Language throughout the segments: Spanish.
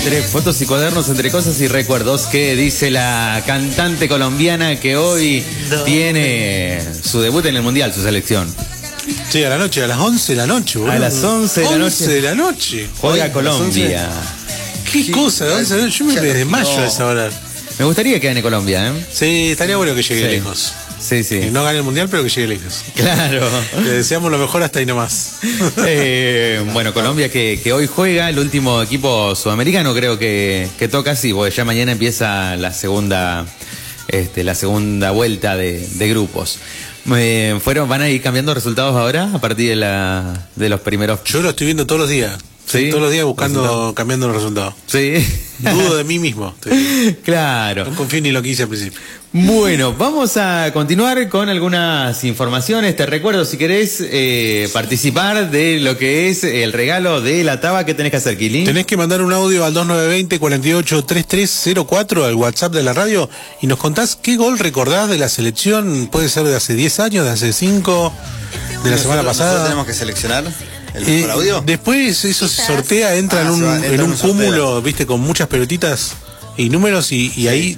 Entre fotos y cuadernos, entre cosas y recuerdos, ¿qué dice la cantante colombiana que hoy tiene su debut en el Mundial, su selección? Sí, a la noche, a las 11 de la noche, boludo. A las 11 de la noche. 11 de la noche. Juega Hoy, Colombia. ¿Qué cosa? 11 de la noche. Yo me desmayo a esa hora. Me gustaría que gane Colombia, ¿eh? Sí, estaría bueno que llegue lejos. Sí, sí. Que no gane el Mundial, pero que llegue lejos. Claro. Le deseamos lo mejor hasta ahí nomás. Bueno, Colombia que hoy juega el último equipo sudamericano, creo que toca así, porque ya mañana empieza la segunda vuelta de grupos. Van a ir cambiando resultados ahora a partir de los primeros. Yo lo estoy viendo todos los días. ¿Sí? Todos los días cambiando los resultados. Sí. Dudo de mí mismo. Claro. No confío ni en lo que hice al principio. Bueno, vamos a continuar con algunas informaciones. Te recuerdo, si querés participar de lo que es el regalo de la Taba, ¿qué tenés que hacer, Kili? Tenés que mandar un audio al 2920-483304 al WhatsApp de la radio y nos contás qué gol recordás de la selección. Puede ser de hace 10 años, de hace 5, de la semana pasada. Nosotros tenemos que seleccionar el mejor audio. Después eso se sortea, entra en un cúmulo, viste, con muchas pelotitas y números y ahí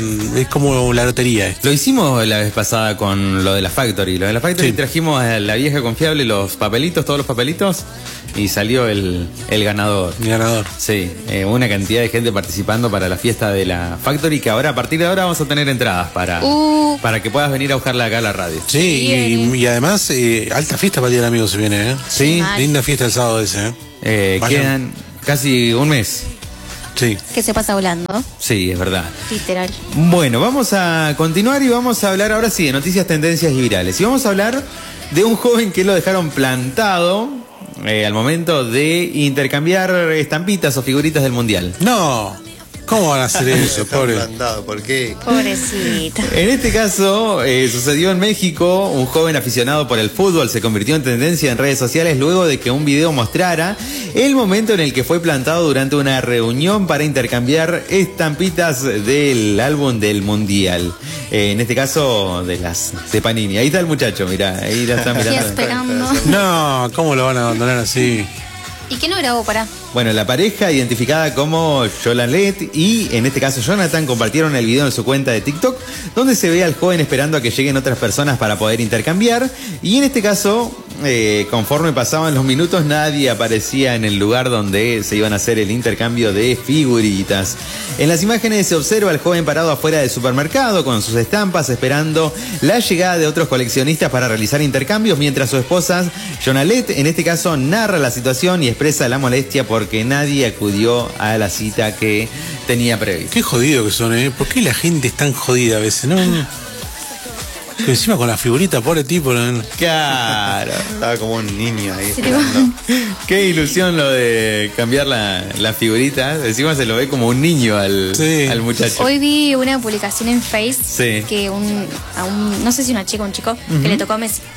es como la lotería. Lo hicimos la vez pasada con lo de la Factory. Lo de la Factory trajimos a la vieja confiable los papelitos, todos los papelitos, y salió el ganador. El ganador. Sí, una cantidad de gente participando para la fiesta de la Factory, que ahora, a partir de ahora, vamos a tener entradas para que puedas venir a buscarla acá a la radio. Sí, y además, alta fiesta para el Día del Amigo se viene, ¿eh? Sí. Linda fiesta el sábado ese, quedan casi un mes. Sí. Que se pasa volando. Sí, es verdad. Literal. Bueno, vamos a continuar y vamos a hablar ahora sí de noticias, tendencias y virales. Y vamos a hablar de un joven que lo dejaron plantado al momento de intercambiar estampitas o figuritas del Mundial. No. ¿Cómo van a hacer eso, pobre? ¿Por qué? Pobrecito. En este caso, sucedió en México. Un joven aficionado por el fútbol se convirtió en tendencia en redes sociales luego de que un video mostrara el momento en el que fue plantado durante una reunión para intercambiar estampitas del álbum del Mundial. En este caso, de Panini. Ahí está el muchacho, mirá. Ahí la están mirando. Esperando. No, ¿cómo lo van a abandonar así? ¿Y qué no grabó para? Bueno, la pareja, identificada como Yolalet y en este caso Jonathan, compartieron el video en su cuenta de TikTok, donde se ve al joven esperando a que lleguen otras personas para poder intercambiar. Y en este caso, conforme pasaban los minutos, nadie aparecía en el lugar donde se iban a hacer el intercambio de figuritas. En las imágenes se observa al joven parado afuera del supermercado con sus estampas, esperando la llegada de otros coleccionistas para realizar intercambios, mientras su esposa, Jonalet, en este caso, narra la situación y expresa la molestia porque nadie acudió a la cita que tenía prevista. Qué jodido que son, ¿eh? ¿Por qué la gente es tan jodida a veces, no? Que encima con la figurita, pobre tipo, ¿no? Claro. Estaba como un niño ahí esperando. Qué ilusión lo de cambiar la figurita. Encima se lo ve como un niño al muchacho. Hoy vi una publicación en Face que no sé si una chica o un chico, que le tocó a Messi.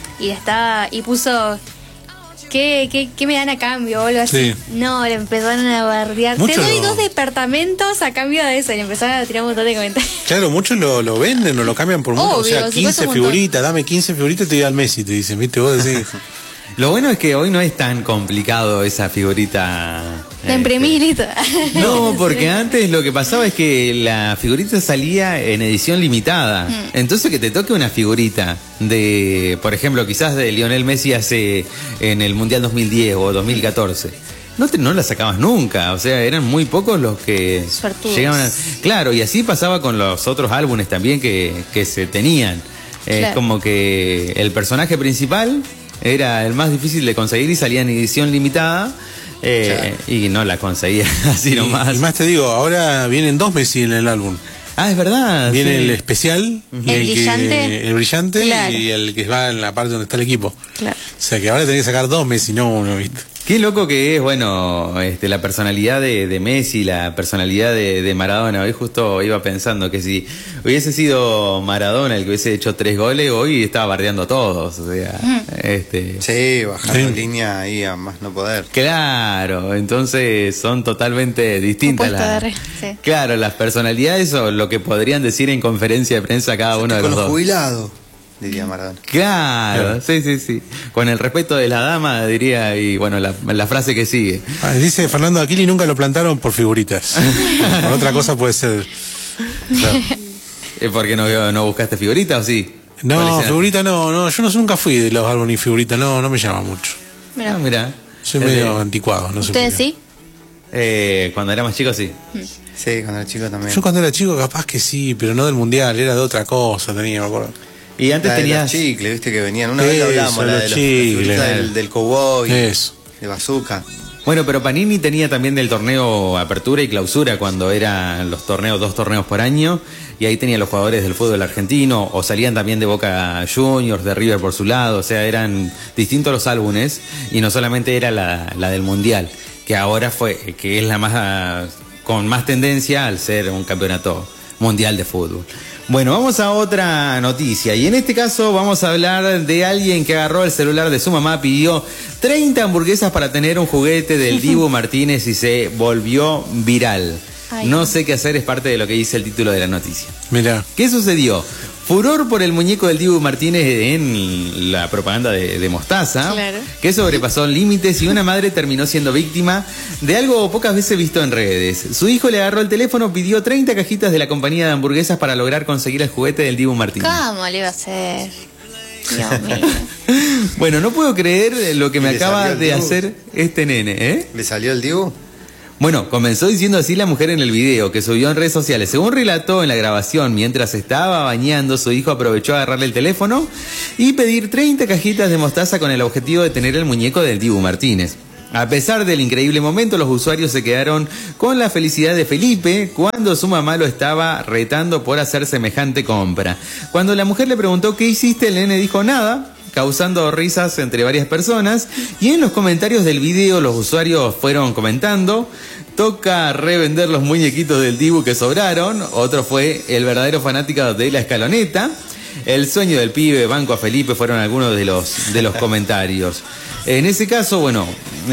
Y puso... ¿Qué me dan a cambio o algo así? Sí. No, le empezaron a bardear. Te doy 2 departamentos a cambio de eso. Y le empezaron a tirar un montón de comentarios. Claro, muchos lo venden o lo cambian por mucho. Obvio, o sea, 15 figuritas, dame 15 figuritas y te doy al Messi, te dicen, ¿viste? Vos decís. Lo bueno es que hoy no es tan complicado esa figurita. La imprimí y listo. No, porque antes lo que pasaba es que la figurita salía en edición limitada. Entonces que te toque una figurita de, por ejemplo, quizás de Lionel Messi en el Mundial 2010 o 2014. No la sacabas nunca, o sea, eran muy pocos los que llegaban a... Claro, y así pasaba con los otros álbumes también que se tenían. Claro. Es como que el personaje principal era el más difícil de conseguir y salía en edición limitada. Y no la conseguía así nomás. Y más te digo, ahora vienen 2 Messi en el álbum. Ah, es verdad. Viene el especial, el brillante claro, y el que va en la parte donde está el equipo. Claro. O sea que ahora tenés que sacar 2 Messi, no uno, ¿viste? Qué loco que es, bueno, la personalidad de Messi, la personalidad de Maradona. Hoy justo iba pensando que si hubiese sido Maradona el que hubiese hecho 3 goles, hoy estaba bardeando a todos. O sea, Sí, bajando línea ahí a más no poder. Claro, entonces son totalmente distintas Claro, las personalidades o lo que podrían decir en conferencia de prensa cada uno de los dos. Con los jubilados. diría Maradona. Claro, sí. Con el respeto de la dama, diría, y bueno, la frase que sigue. Dice Fernando Aquili, nunca lo plantaron por figuritas. Por otra cosa puede ser. Claro. ¿Por qué no buscaste figuritas o sí? No, figurita no, yo nunca fui de los álbumes figuritas, no me llama mucho. Mirá. Soy medio anticuado, no sé. ¿Ustedes sí? Cuando era más chico, sí. Sí, cuando era chico también. Yo cuando era chico capaz que sí, pero no del mundial, era de otra cosa, me acuerdo. Y antes tenías chicles, viste que venían. Una vez hablábamos la de los chicles, del cowboy, eso. De bazooka. Bueno, pero Panini tenía también del torneo Apertura y Clausura, cuando eran los torneos, 2 torneos por año, y ahí tenía los jugadores del fútbol argentino, o salían también de Boca Juniors, de River por su lado, o sea, eran distintos los álbumes, y no solamente era la del Mundial, que ahora que es la más, con más tendencia al ser un campeonato mundial de fútbol. Bueno, vamos a otra noticia, y en este caso vamos a hablar de alguien que agarró el celular de su mamá, pidió 30 hamburguesas para tener un juguete del Dibu Martínez y se volvió viral. Ay. No sé qué hacer, es parte de lo que dice el título de la noticia. Mirá. ¿Qué sucedió? Furor por el muñeco del Dibu Martínez en la propaganda de Mostaza, claro, que sobrepasó límites y una madre terminó siendo víctima de algo pocas veces visto en redes. Su hijo le agarró el teléfono, pidió 30 cajitas de la compañía de hamburguesas para lograr conseguir el juguete del Dibu Martínez. ¿Cómo le iba a hacer? Dios mío. Bueno, no puedo creer lo que me acaba de hacer este nene, ¿eh? ¿Le salió el Dibu? Bueno, comenzó diciendo así la mujer en el video que subió en redes sociales. Según relató en la grabación, mientras estaba bañando, su hijo aprovechó a agarrarle el teléfono y pedir 30 cajitas de mostaza con el objetivo de tener el muñeco del Dibu Martínez. A pesar del increíble momento, los usuarios se quedaron con la felicidad de Felipe cuando su mamá lo estaba retando por hacer semejante compra. Cuando la mujer le preguntó ¿qué hiciste?, el nene dijo nada, causando risas entre varias personas, y en los comentarios del video los usuarios fueron comentando: toca revender los muñequitos del Dibu que sobraron. Otro fue el verdadero fanático de la escaloneta. El sueño del pibe, banco a Felipe, fueron algunos de los comentarios. En ese caso, bueno,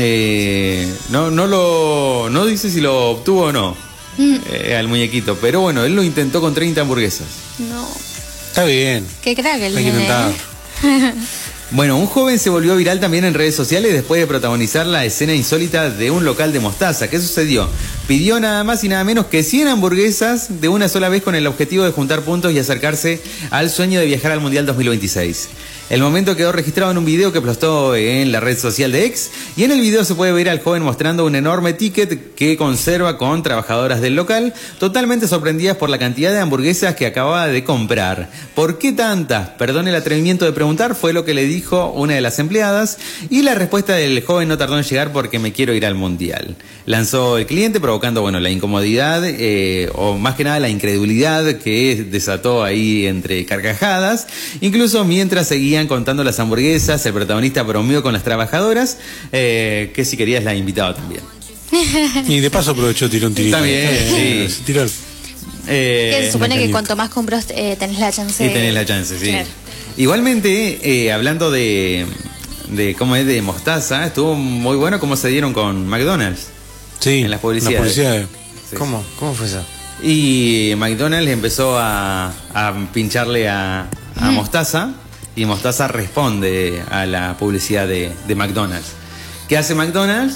no dice si lo obtuvo o no al muñequito, pero bueno, él lo intentó con 30 hamburguesas. No. Está bien. Qué crack el Hay que intentar. Bueno, un joven se volvió viral también en redes sociales después de protagonizar la escena insólita de un local de mostaza. ¿Qué sucedió? Pidió nada más y nada menos que 100 hamburguesas de una sola vez con el objetivo de juntar puntos y acercarse al sueño de viajar al Mundial 2026. El momento quedó registrado en un video que postó en la red social de X, y en el video se puede ver al joven mostrando un enorme ticket que conserva con trabajadoras del local, totalmente sorprendidas por la cantidad de hamburguesas que acababa de comprar. ¿Por qué tantas? Perdón el atrevimiento de preguntar, fue lo que le dijo una de las empleadas, y la respuesta del joven no tardó en llegar: porque me quiero ir al Mundial. Lanzó el cliente, provocando, bueno, la incomodidad, o más que nada la incredulidad que desató ahí entre carcajadas. Incluso mientras seguían contando las hamburguesas, el protagonista bromeó con las trabajadoras, que si querías la invitaba también. Y de paso aprovechó, tiró un tirito. También, sí. Tiró. Que se supone que cuanto más compras tenés la chance. Sí, tenés la chance, sí. Claro. Igualmente, hablando de cómo es de mostaza, estuvo muy bueno cómo se dieron con McDonald's. Sí, en las publicidades. Sí. ¿Cómo fue eso? Y McDonald's empezó a pincharle a mostaza, y mostaza responde a la publicidad de McDonald's. ¿Qué hace McDonald's?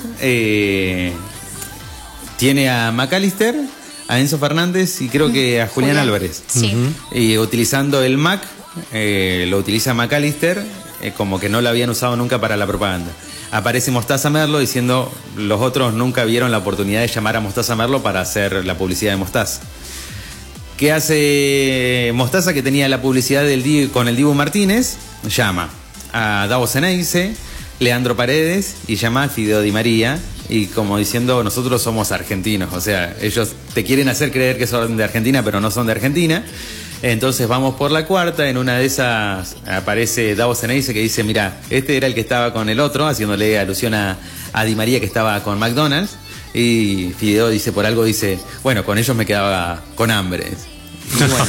Tiene a McAllister, a Enzo Fernández y creo que a Julián Álvarez. Sí. Y utilizando el Mac, lo utiliza McAllister, como que no lo habían usado nunca para la propaganda. Aparece Mostaza Merlo diciendo: los otros nunca vieron la oportunidad de llamar a Mostaza Merlo para hacer la publicidad de Mostaza. ¿Qué hace Mostaza, que tenía la publicidad con el Dibu Martínez? Llama a Davos Ceneice, Leandro Paredes, y llama a Fideo Di María, y como diciendo: nosotros somos argentinos. O sea, ellos te quieren hacer creer que son de Argentina, pero no son de Argentina. Entonces vamos por la cuarta. En una de esas aparece Davos Ceneice, que dice: mira, este era el que estaba con el otro, haciéndole alusión a Di María, que estaba con McDonald's. Y Fideo dice, por algo dice: bueno, con ellos me quedaba con hambre. Y bueno,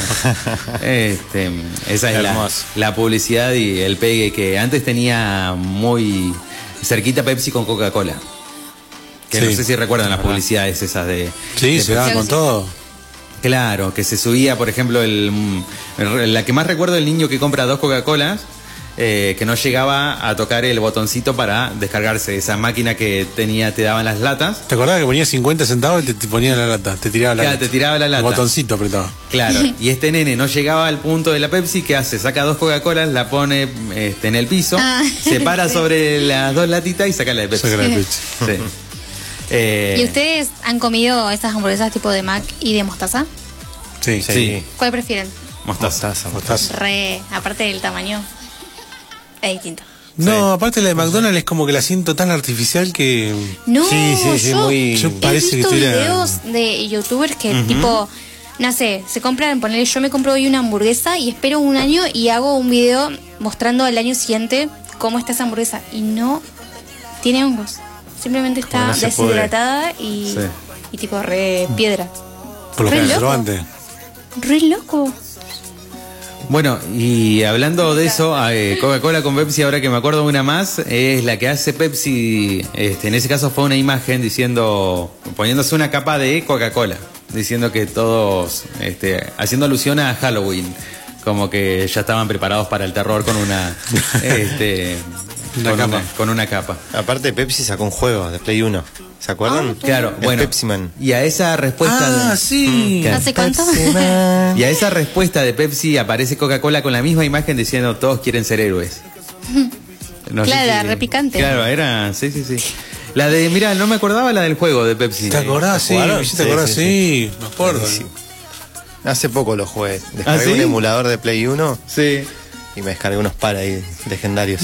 esa es la publicidad y el pegue que antes tenía muy cerquita Pepsi con Coca-Cola. Que sí, no sé si recuerdan las publicidades esas de... Sí, se daban con todo. Claro, que se subía, por ejemplo, la que más recuerdo, el niño que compra 2 Coca-Colas, que no llegaba a tocar el botoncito para descargarse esa máquina que te daban las latas. ¿Te acordás que ponía 50 centavos y te ponía la lata? Te tiraba la lata. Te tiraba la lata. El botoncito apretaba. Claro, y este nene no llegaba al punto de la Pepsi, ¿qué hace? Saca 2 Coca-Colas, la pone en el piso, se para sobre las 2 latitas y saca la de Pepsi. Sí. ¿Y ustedes han comido estas hamburguesas tipo de Mac y de mostaza? Sí. ¿Cuál prefieren? Mostaza. Aparte del tamaño, es distinto. No, aparte la de McDonald's es como que la siento tan artificial que... No, yo parece he visto que videos de youtubers que tipo, no sé, se compran, ponerle, yo me compro hoy una hamburguesa y espero un año y hago un video mostrando al año siguiente cómo está esa hamburguesa. Y no tiene hongos. Simplemente está deshidratada y tipo re piedra. Por lo que conservante. Re loco. Bueno, y hablando de eso, Coca-Cola con Pepsi, ahora que me acuerdo de una más, es la que hace Pepsi, en ese caso fue una imagen poniéndose una capa de Coca-Cola, diciendo que todos, haciendo alusión a Halloween, como que ya estaban preparados para el terror con con una capa. Aparte Pepsi sacó un juego de Play 1. ¿Se acuerdan? Claro, bueno. Pepsi Man. Y a esa respuesta... sí. ¿Hace cuánto? Y a esa respuesta de Pepsi aparece Coca-Cola con la misma imagen diciendo todos quieren ser héroes. No claro, re picante. Claro, era... Sí. La de... Mirá, no me acordaba la del juego de Pepsi. ¿Te acordás? Sí, me acuerdo. Sí. Hace poco lo jugué. Descargué un emulador de Play 1. Sí. Y me descargué unos par ahí legendarios.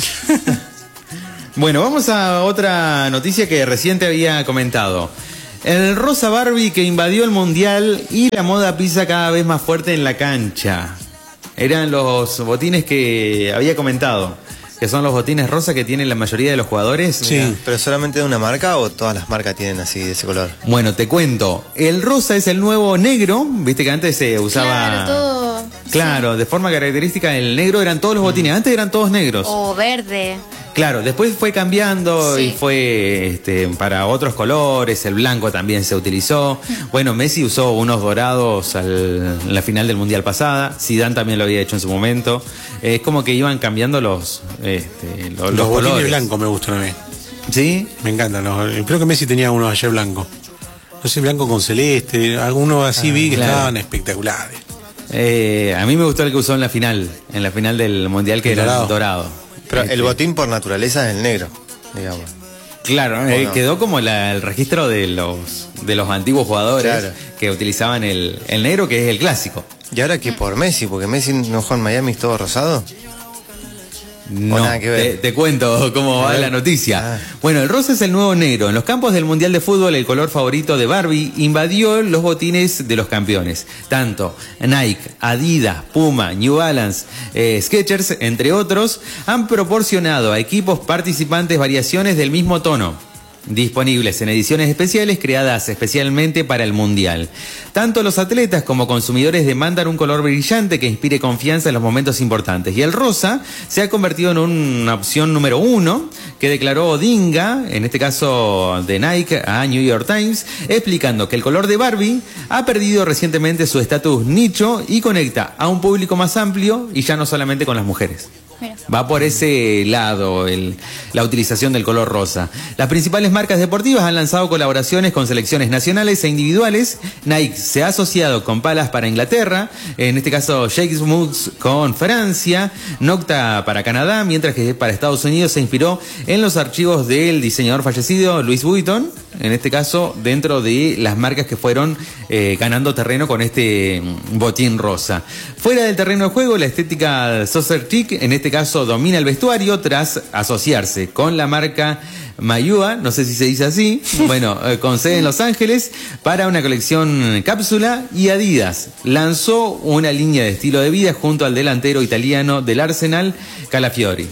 Bueno, vamos a otra noticia que recién te había comentado. El rosa Barbie que invadió el mundial y la moda pisa cada vez más fuerte en la cancha. Eran los botines que había comentado, que son los botines rosa que tienen la mayoría de los jugadores. Sí, pero solamente de una marca o todas las marcas tienen así de ese color. Bueno, te cuento. El rosa es el nuevo negro. Viste que antes se usaba... Claro, de forma característica el negro eran todos los botines. Antes eran todos negros. O verde. Claro, después fue cambiando y fue para otros colores, el blanco también se utilizó. Bueno, Messi usó unos dorados en la final del Mundial pasada, Zidane también lo había hecho en su momento. Es como que iban cambiando los botines colores. blancos me gustan a mí. ¿Sí? Me encantan. Creo que Messi tenía unos ayer blancos. No sé, blanco con celeste, algunos así vi que estaban espectaculares. A mí me gustó el que usó en la final del Mundial, que era dorado. Pero el botín por naturaleza es el negro, digamos. Claro, no? Quedó como el registro de los antiguos jugadores que utilizaban el negro, que es el clásico. ¿Y ahora qué por Messi? Porque Messi no juega en Miami, es todo rosado. No, nada que ver. Te cuento cómo va la noticia. Bueno, el rosa es el nuevo negro. En los campos del Mundial de Fútbol, el color favorito de Barbie invadió los botines de los campeones. Tanto Nike, Adidas, Puma, New Balance, Skechers, entre otros, han proporcionado a equipos participantes variaciones del mismo tono, disponibles en ediciones especiales creadas especialmente para el Mundial. Tanto los atletas como consumidores demandan un color brillante que inspire confianza en los momentos importantes. Y el rosa se ha convertido en una opción número 1 que declaró Odinga, en este caso de Nike, a New York Times, explicando que el color de Barbie ha perdido recientemente su estatus nicho y conecta a un público más amplio y ya no solamente con las mujeres. Va por ese lado la utilización del color rosa. Las principales marcas deportivas han lanzado colaboraciones con selecciones nacionales e individuales. Nike se ha asociado con Palas para Inglaterra, en este caso Shakes Moods con Francia, Nocta para Canadá, mientras que para Estados Unidos se inspiró en los archivos del diseñador fallecido Louis Vuitton, en este caso dentro de las marcas que fueron ganando terreno con este botín rosa. Fuera del terreno de juego, la estética Saucer Chic, en este caso, domina el vestuario tras asociarse con la marca Mayua, no sé si se dice así, bueno, con sede en Los Ángeles, para una colección cápsula, y Adidas lanzó una línea de estilo de vida junto al delantero italiano del Arsenal, Calafiori.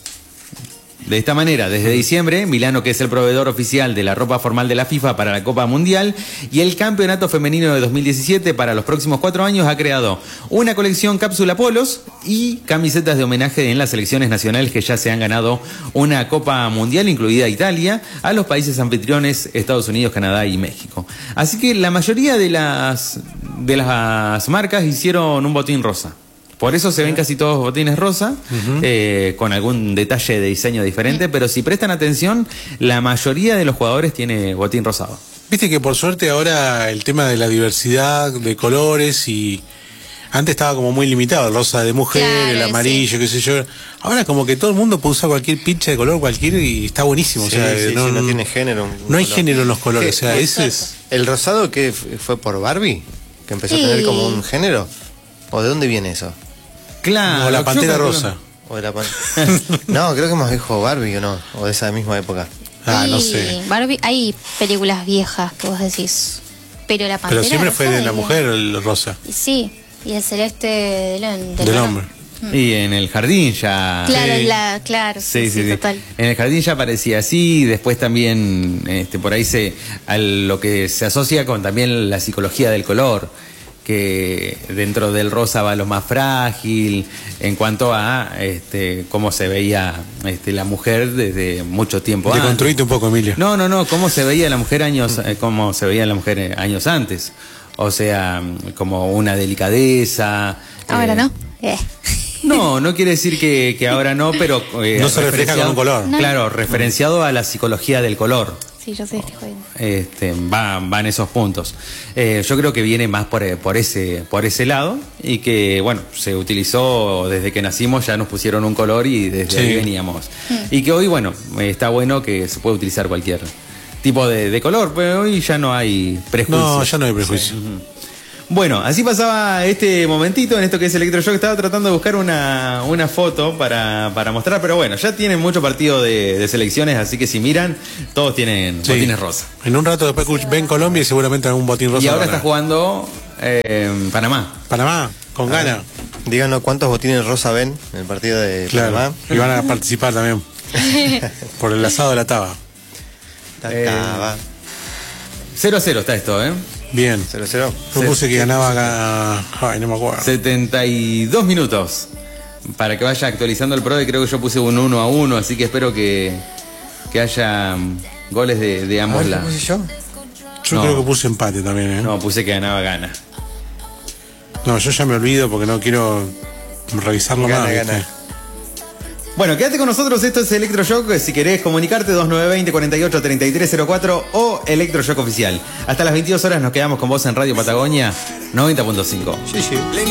De esta manera, desde diciembre, Milano, que es el proveedor oficial de la ropa formal de la FIFA para la Copa Mundial y el Campeonato Femenino de 2017 para los próximos 4 años, ha creado una colección cápsula polos y camisetas de homenaje en las selecciones nacionales que ya se han ganado una Copa Mundial, incluida Italia, a los países anfitriones Estados Unidos, Canadá y México. Así que la mayoría de de las marcas hicieron un botín rosa. Por eso se ven casi todos botines rosa, con algún detalle de diseño diferente, pero si prestan atención, la mayoría de los jugadores tiene botín rosado. Viste que por suerte ahora el tema de la diversidad de colores y... Antes estaba como muy limitado, el rosa de mujer, claro, el amarillo, qué sé yo. Ahora como que todo el mundo puede usar cualquier pinche de color, cualquier, y está buenísimo. Sí, o sea, sí, no tiene género. No hay género en los colores, o sea, ese es... ¿El rosado que fue por Barbie? ¿Que empezó a tener como un género? ¿O de dónde viene eso? Claro. O la Pantera Rosa. O de la No, creo que más viejo Barbie, ¿o no? O de esa misma época. Ah, no sé. Barbie, hay películas viejas que vos decís. Pero la Pantera Pero siempre fue de la bien. mujer el rosa. Sí. Y el celeste del hombre. Y en el jardín ya... Claro, claro. Sí, total. En el jardín ya parecía así, después también por ahí a lo que se asocia con también la psicología del color, que dentro del rosa va lo más frágil, en cuanto a cómo se veía la mujer desde mucho tiempo antes. Deconstruite un poco, Emilio. No, cómo se veía la mujer años antes. O sea, como una delicadeza. Ahora no. No quiere decir que ahora no, pero... no se refleja con un color. No. Claro, referenciado a la psicología del color. Sí, yo sé, estoy jodiendo. Van esos puntos. Yo creo que viene más por ese lado y que, bueno, se utilizó desde que nacimos, ya nos pusieron un color y desde ahí veníamos. Y que hoy, bueno, está bueno que se puede utilizar cualquier tipo de color, pero hoy ya no hay prejuicios. No, ya no hay prejuicios. Sí. Bueno, así pasaba este momentito en esto que es Electroshock. Estaba tratando de buscar una foto para mostrar, pero bueno, ya tienen mucho partido de selecciones, así que si miran, todos tienen botines rosa. En un rato después ven Colombia y seguramente algún botín rosa. Y ahora está jugando Panamá. Panamá, con ganas. Díganos cuántos botines rosa ven en el partido de Panamá. Y van a participar también. Por el asado de la taba. 0-0 está esto, Bien. 0-0. Yo puse que ganaba acá. Ay, no me acuerdo. 72 minutos. Para que vaya actualizando el PRODE, creo que yo puse un 1-1, así que espero que haya goles de ambos lados. ¿Qué puse yo? Yo creo que puse empate también, No, puse que ganaba Gana. No, yo ya me olvido porque no quiero revisarlo más. Gana. Bueno, quédate con nosotros, esto es Electroshock. Si querés comunicarte, 2920-48-3304 o Electroshock Oficial. Hasta las 22 horas nos quedamos con vos en Radio Patagonia 90.5. Sí.